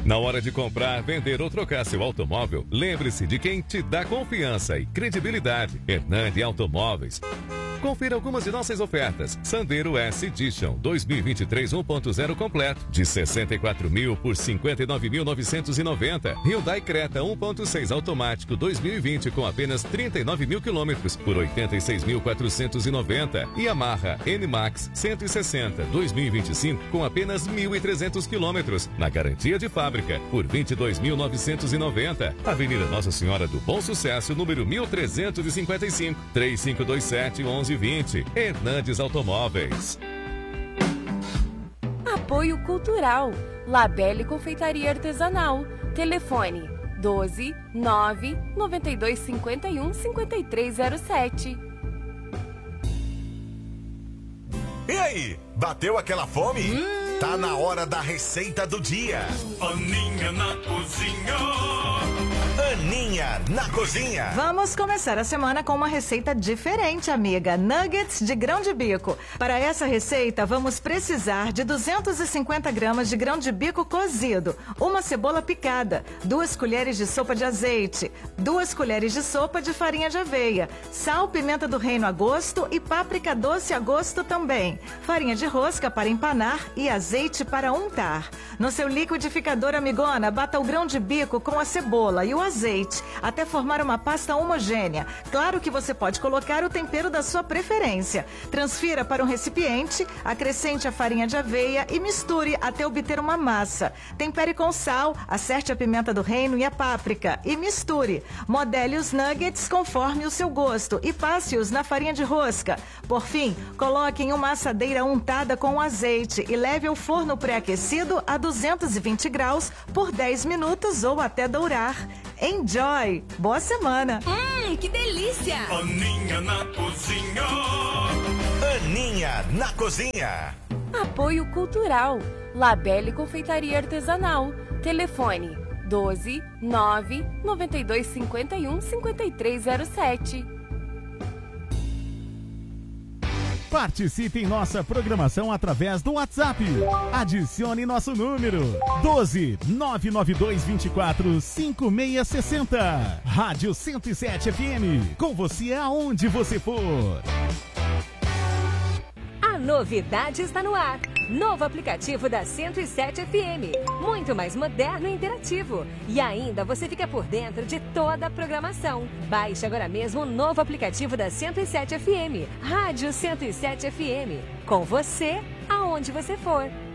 Na hora de comprar, vender ou trocar seu automóvel, lembre-se de quem te dá confiança e credibilidade. Hernandes Automóveis. Confira algumas de nossas ofertas. Sandero S Edition 2023 1.0 completo de 64.000 por 59.990. Hyundai Creta 1.6 automático 2020 com apenas 39.000 quilômetros por 86.490. E Yamaha N-Max 160 2025 com apenas 1.300 quilômetros na garantia de fábrica por 22.990. Avenida Nossa Senhora do Bom Sucesso, número 1355, 3527-1120. Hernandes Automóveis. Apoio Cultural. Labelle Confeitaria Artesanal. Telefone 12 9 92 51 5307. E aí, bateu aquela fome? Tá na hora da receita do dia. Aninha na cozinha. Aninha na cozinha. Vamos começar a semana com uma receita diferente, amiga. Nuggets de grão de bico. Para essa receita, vamos precisar de 250 gramas de grão de bico cozido, uma cebola picada, 2 colheres de sopa de azeite, 2 colheres de sopa de farinha de aveia, sal, pimenta do reino a gosto e páprica doce a gosto também, farinha de rosca para empanar e azeite para untar. No seu liquidificador, amigona, bata o grão de bico com a cebola e o azeite até formar uma pasta homogênea. Claro que você pode colocar o tempero da sua preferência. Transfira para um recipiente, acrescente a farinha de aveia e misture até obter uma massa. Tempere com sal, acerte a pimenta do reino e a páprica e misture. Modele os nuggets conforme o seu gosto e passe-os na farinha de rosca. Por fim, coloque em uma assadeira untada com azeite e leve ao forno pré-aquecido a 220 graus por 10 minutos ou até dourar. Enjoy! Boa semana! Que delícia! Aninha na cozinha. Aninha na cozinha. Apoio Cultural. Labelle Confeitaria Artesanal. Telefone 12 9 92 51 5307. Participe em nossa programação através do WhatsApp. Adicione nosso número 12 992 24 5660. Rádio 107 FM. Com você aonde você for. A novidade está no ar. Novo aplicativo da 107 FM. Muito mais moderno e interativo. E ainda você fica por dentro de toda a programação. Baixe agora mesmo o novo aplicativo da 107 FM. Rádio 107 FM. Com você, aonde você for.